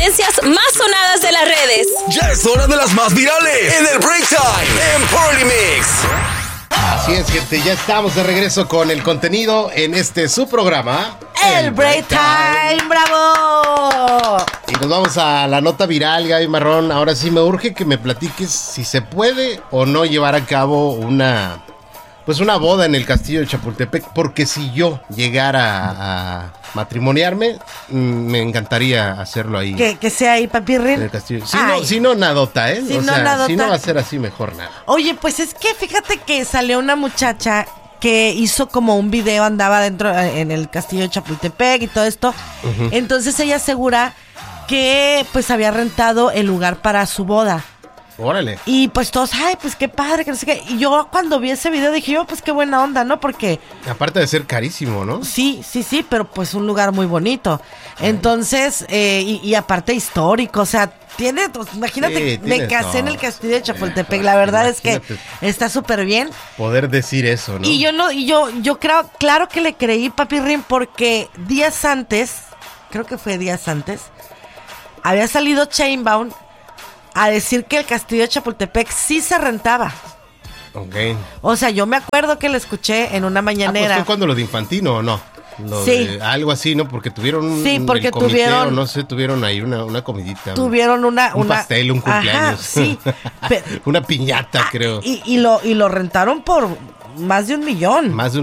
tendencias más sonadas de las redes. Ya es hora de las más virales en el Break Time en Polymix. Así es, gente, ya estamos de regreso con el contenido en su programa, El Break Time, ¡bravo! Y nos vamos a la nota viral, Gaby Marrón. Ahora sí me urge que me platiques si se puede o no llevar a cabo una boda en el castillo de Chapultepec, porque si yo llegara a matrimoniarme, me encantaría hacerlo ahí. Que sea ahí, papirrín. En el castillo. Si no, nadota, ¿eh? Si no va a ser así, mejor nada. Oye, pues es que fíjate que salió una muchacha que hizo como un video, andaba dentro en el castillo de Chapultepec y todo esto. Uh-huh. Entonces ella asegura que pues había rentado el lugar para su boda. Órale. Y pues todos, ay, pues qué padre, que no sé qué. Y yo cuando vi ese video dije, pues qué buena onda, ¿no? Porque... aparte de ser carísimo, ¿no? Sí, pero pues un lugar muy bonito. Entonces, y aparte histórico, o sea, imagínate, me casé en el castillo de Chapultepec, la verdad es que está súper bien. Poder decir eso, ¿no? Y yo creo, claro que le creí, papirrín, porque días antes, había salido Chainbound a decir que el castillo de Chapultepec sí se rentaba. Ok. O sea, yo me acuerdo que lo escuché en una mañanera. Pues fue cuando lo de Infantino, ¿o no? Sí. Algo así, ¿no? Porque tuvieron tuvieron ahí una comidita. Tuvieron un pastel, un cumpleaños. Ajá, sí. Una piñata, creo. Y lo rentaron por más de $1 millón. Más de